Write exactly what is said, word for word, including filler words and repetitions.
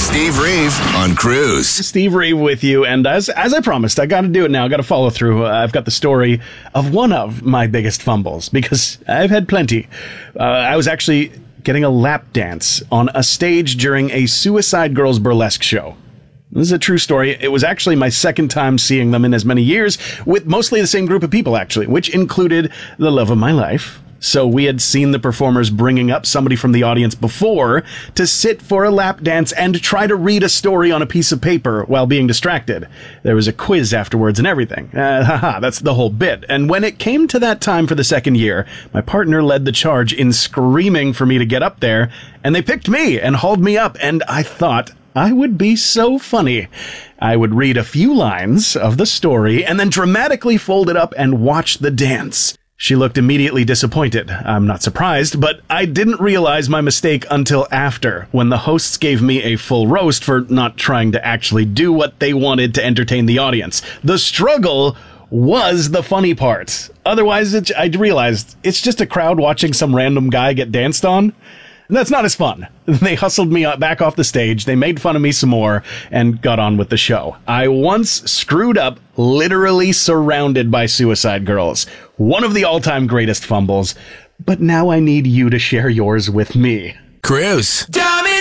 Steve Reeve on Cruise. Steve Reeve with you, and as as I promised, I got to do it now. I got to follow through. Uh, I've got the story of one of my biggest fumbles, because I've had plenty. Uh, I was actually getting a lap dance on a stage during a Suicide Girls burlesque show. This is a true story. It was actually my second time seeing them in as many years, with mostly the same group of people, actually, which included the love of my life. So we had seen the performers bringing up somebody from the audience before to sit for a lap dance and try to read a story on a piece of paper while being distracted. There was a quiz afterwards and everything. Uh, haha, that's the whole bit. And when it came to that time for the second year, my partner led the charge in screaming for me to get up there, and they picked me and hauled me up, and I thought I would be so funny. I would read a few lines of the story and then dramatically fold it up and watch the dance. She looked immediately disappointed. I'm not surprised, but I didn't realize my mistake until after, when the hosts gave me a full roast for not trying to actually do what they wanted to entertain the audience. The struggle was the funny part. Otherwise, it, I realized it's just a crowd watching some random guy get danced on. And that's not as fun. They hustled me back off the stage, they made fun of me some more, and got on with the show. I once screwed up, literally surrounded by Suicide Girls. One of the all-time greatest fumbles. But now I need you to share yours with me. Cruise.